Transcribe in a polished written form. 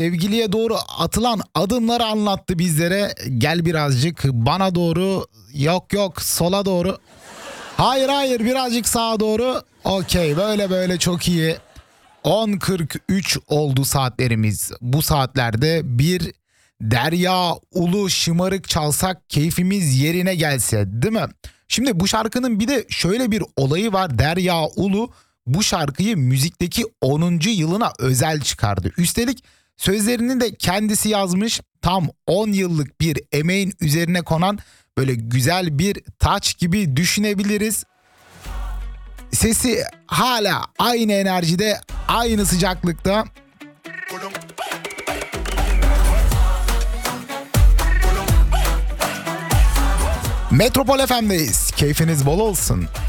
Sevgiliye doğru atılan adımları anlattı bizlere. Gel birazcık bana doğru. Yok sola doğru. Hayır birazcık sağa doğru. Okey, böyle çok iyi. 10.43 oldu saatlerimiz. Bu saatlerde bir Derya Ulu Şımarık çalsak keyfimiz yerine gelse, değil mi? Şimdi bu şarkının bir de şöyle bir olayı var. Derya Ulu bu şarkıyı müzikteki 10. yılına özel çıkardı. Üstelik sözlerini de kendisi yazmış. Tam 10 yıllık bir emeğin üzerine konan böyle güzel bir taç gibi düşünebiliriz. Sesi hala aynı enerjide, aynı sıcaklıkta. Metropol FM'deyiz. Keyfiniz bol olsun.